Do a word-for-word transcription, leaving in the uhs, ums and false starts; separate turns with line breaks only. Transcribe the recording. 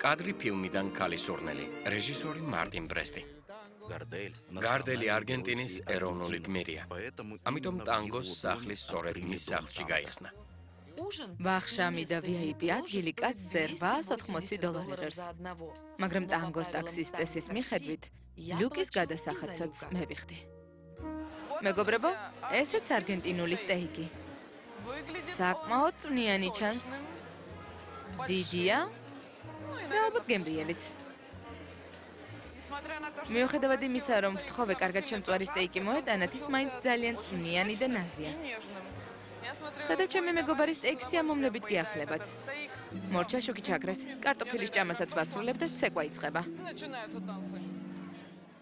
კადრი ფილმიდან ქალის სურნელი, რეჟისორი მარტინ ბრესტი. გარდელი არგენტინის ეროვნული გმირია. ამიტომ ტანგოს სახლის სწორედ მის სახლში გაიხსნა.
ვახშამი და ვიაიპი ადგილი კაცს რვაას ოთხმოცი დოლარი ღირს. მაგრამ ტანგოს ტაქსის წესის მიხედვით, ლუკის გადასახადსაც მევიხდი. მეგობრებო, ესეც არგენტინული სტეიკი. საკმაოდ წვნიანი ჩანს. დიდია და ალბათ გემრიელიც. მიუხედავად იმისა, რომ ვთხოვე კარგად შემწვარი სტეიკი მოეტანათ, ის მაინც ძალიან წვნიანი და ნაზია. ხედავ ჩემი მეგობარი სტეიკს სიამოვნებით გიახლებათ. მორჩა შუქი ჩაქრეს, კარტოფილის ჭამასაც ვასრულებ და ცეკვა იწყება.